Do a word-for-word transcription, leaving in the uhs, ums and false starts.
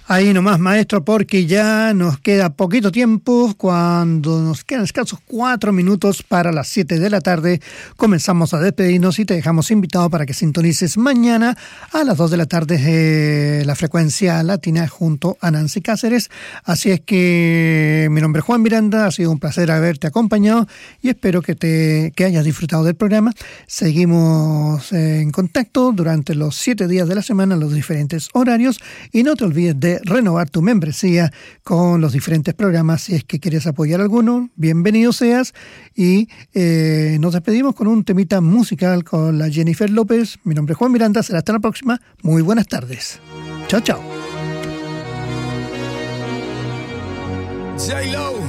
Ahí nomás, maestro, porque ya nos queda poquito tiempo. Cuando nos quedan escasos cuatro minutos para las siete de la tarde, comenzamos a despedirnos y te dejamos invitado para que sintonices mañana a las dos de la tarde eh, la frecuencia latina junto a Nancy Cáceres. Así es que mi nombre es Juan Miranda, ha sido un placer haberte acompañado y espero que, te, que hayas disfrutado del programa. Seguimos eh, en contacto durante los siete días de la semana, los diferentes horarios, y no te olvides de renovar tu membresía con los diferentes programas. Si es que quieres apoyar alguno, bienvenido seas. Y eh, nos despedimos con un temita musical con la Jennifer López. Mi nombre es Juan Miranda, será hasta la próxima. Muy buenas tardes. Chao, chao. J-Lo.